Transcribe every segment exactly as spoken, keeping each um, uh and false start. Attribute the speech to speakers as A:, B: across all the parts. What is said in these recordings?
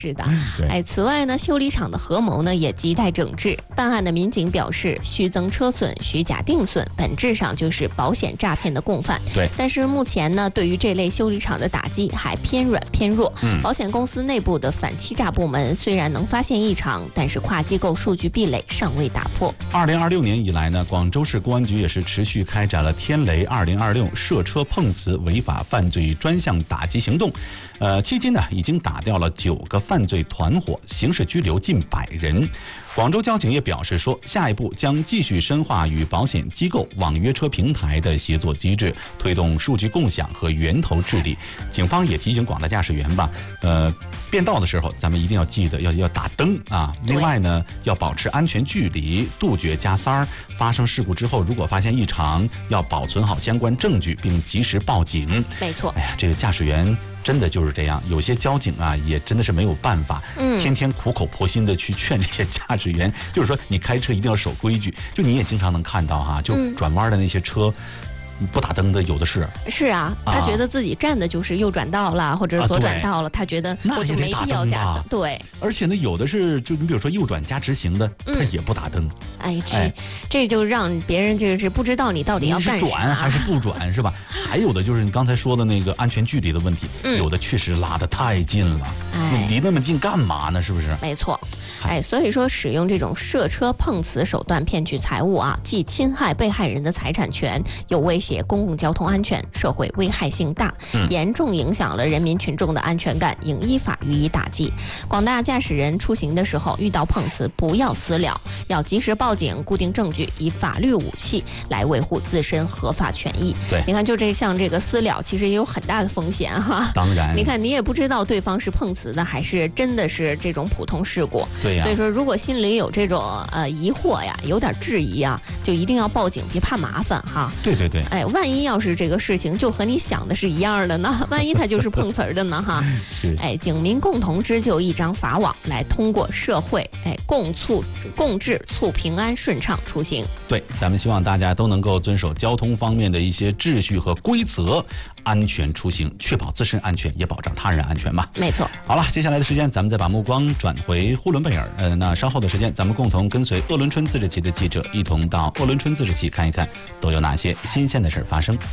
A: 是的，哎，此外呢，修理厂的合谋呢也亟待整治。办案的民警表示，虚增车损、虚假定损，本质上就是保险诈骗的共犯。
B: 对，
A: 但是目前呢，对于这类修理厂的打击还偏软偏弱。嗯，保险公司内部的反欺诈部门虽然能发现异常，但是跨机构数据壁垒尚未打破。
B: 二零二六年以来呢，广州市公安局也是持续开展了天雷二零二六涉车碰瓷违法犯罪专项打击行动。呃，迄今呢，已经打掉了九个犯罪团伙，刑事拘留近百人。广州交警也表示说，下一步将继续深化与保险机构、网约车平台的协作机制，推动数据共享和源头治理。警方也提醒广大驾驶员吧，呃，变道的时候咱们一定要记得要要打灯啊。另外呢，要保持安全距离，杜绝加塞儿。发生事故之后，如果发现异常，要保存好相关证据，并及时报警。
A: 没错。
B: 哎呀，这个驾驶员真的就是这样，有些交警啊，也真的是没有办法，嗯，天天苦口婆心的去劝这些驾驶员，就是说你开车一定要守规矩。就你也经常能看到哈、啊，就转弯的那些车。嗯不打灯的有的是。
A: 是啊，他觉得自己站的就是右转道了，啊、或者左转道了，他觉得我就没必要加灯。对，
B: 而且呢，有的是就你比如说右转加直行的，嗯、他也不打灯。
A: 哎，这、哎、这就让别人就是不知道你到底要干啥，
B: 你是转还是不转是吧？还有的就是你刚才说的那个安全距离的问题，嗯、有的确实拉得太近了，哎、离那么近干嘛呢？是不是？
A: 没错。哎，所以说使用这种涉车碰瓷手段骗取财物啊，既侵害被害人的财产权，又威胁公共交通安全，社会危害性大，嗯、严重影响了人民群众的安全感，应依法予以打击。广大驾驶人出行的时候遇到碰瓷，不要私了，要及时报警，固定证据，以法律武器来维护自身合法权益。
B: 对，
A: 你看，就这像这个私了，其实也有很大的风险哈。
B: 当然，
A: 你看你也不知道对方是碰瓷的，还是真的是这种普通事故。
B: 对呀、啊。
A: 所以说，如果心里有这种呃疑惑呀，有点质疑啊，就一定要报警，别怕麻烦哈。
B: 对对对。
A: 哎，万一要是这个事情就和你想的是一样的呢？万一他就是碰瓷儿的呢？哈。
B: 是。
A: 哎，警民共同织就一张法网，来通过社会哎共促共治，促平安顺畅出行。
B: 对，咱们希望大家都能够遵守交通方面的一些秩序和规则，安全出行，确保自身安全，也保障他人安全嘛。
A: 没错。
B: 好了，接下来的时间，咱们再把目光转回呼伦贝尔。呃，那稍后的时间，咱们共同跟随鄂伦春自治旗的记者，一同到鄂伦春自治旗看一看，都有哪些新鲜的事儿发生。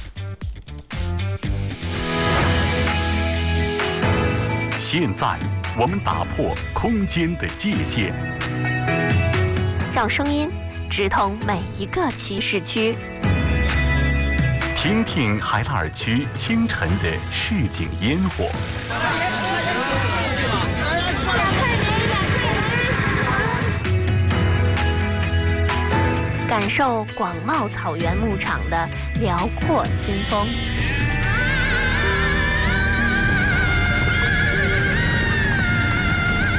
C: 现在，我们打破空间的界限，
A: 让声音直通每一个骑士区。
C: 听听海拉尔区清晨的市井烟火，
A: 感受广袤草原牧场的辽阔新风，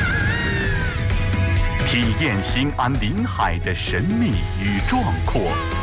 C: 体验新安临海的神秘与壮阔。